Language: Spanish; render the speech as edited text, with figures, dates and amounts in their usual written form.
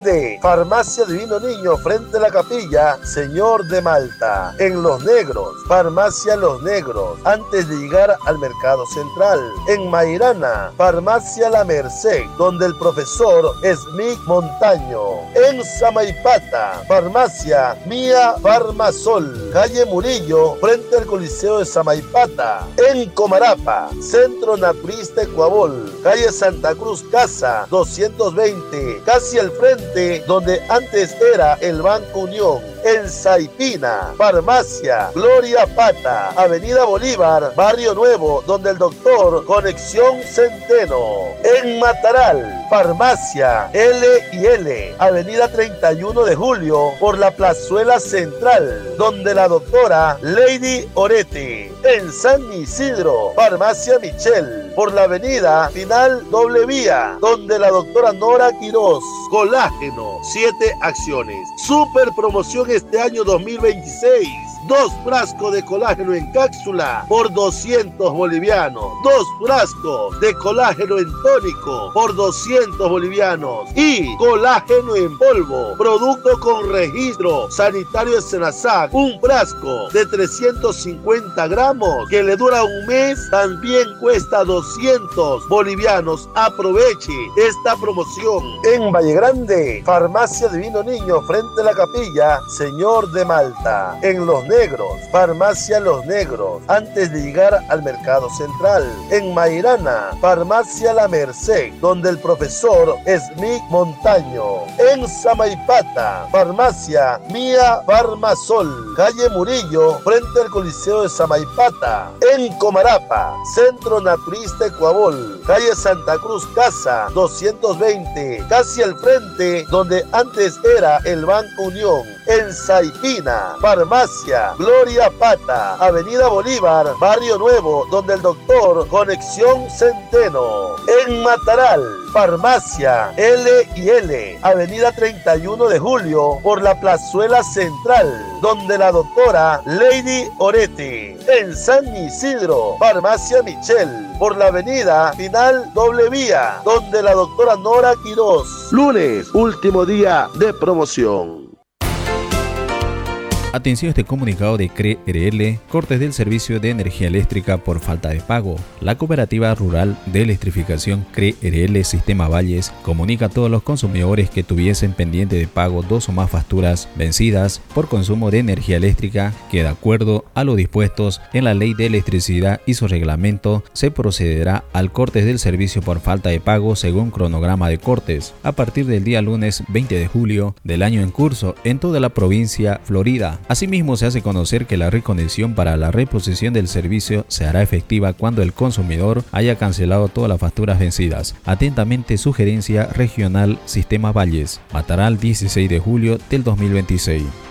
de Farmacia Divino Niño frente a la capilla Señor de Malta. En Los Negros, Farmacia Los Negros, antes de llegar al Mercado Central. En Mairana, Farmacia La Merced, donde el profesor Smith Montaño. En Samaipata, Farmacia Mía Farmasol, calle Murillo, frente al Coliseo de Samaipata. En Comarapa, Centro Naturista Ecuabol, calle Santa Cruz Casa 220, casi al frente donde antes era el Banco Unión. En Saipina, Farmacia Gloria Pata, Avenida Bolívar, Barrio Nuevo, donde el doctor Conexión Centeno. En Mataral, Farmacia L&L, Avenida 31 de Julio, por la Plazuela Central, donde la doctora Lady Orete. En San Isidro, Farmacia Michel, por la avenida Final Doble Vía, donde la doctora Nora Quiroz. Colágeno, 7 acciones. Super promoción este año 2026. 2 frascos de colágeno en cápsula por 200 bolivianos. 2 frascos de colágeno en tónico por 200 bolivianos. Y colágeno en polvo, producto con registro sanitario de Senasac. Un frasco de 350 gramos que le dura un mes, también cuesta 200 bolivianos. Aproveche esta promoción. En Valle Grande, Farmacia Divino Niño frente a la capilla Señor de Malta. En Los Negros, Farmacia Los Negros, antes de llegar al Mercado Central. En Mairana, Farmacia La Merced, donde el profesor Smith Montaño. En Samaipata, Farmacia Mía Farmasol, calle Murillo, frente al Coliseo de Samaipata. En Comarapa, Centro Naturista Ecuabol, calle Santa Cruz Casa 220, casi al frente donde antes era el Banco Unión. En Saipina, Farmacia Gloria Pata, Avenida Bolívar, Barrio Nuevo, donde el doctor Conexión Centeno. En Mataral, Farmacia L&L, Avenida 31 de Julio, por la Plazuela Central, donde la doctora Lady Orete. En San Isidro, Farmacia Michel, por la avenida Final Doble Vía, donde la doctora Nora Quiroz. Lunes, último día de promoción. Atención, este comunicado de CRE-RL, cortes del servicio de energía eléctrica por falta de pago. La Cooperativa Rural de Electrificación CRE-RL Sistema Valles comunica a todos los consumidores que tuviesen pendiente de pago 2 o más facturas vencidas por consumo de energía eléctrica que, de acuerdo a lo dispuestos en la Ley de Electricidad y su reglamento, se procederá al corte del servicio por falta de pago según cronograma de cortes a partir del día lunes 20 de julio del año en curso en toda la provincia Florida. Asimismo, se hace conocer que la reconexión para la reposición del servicio se hará efectiva cuando el consumidor haya cancelado todas las facturas vencidas. Atentamente, Sugerencia Regional Sistema Valles, Mataral, 16 de julio del 2026.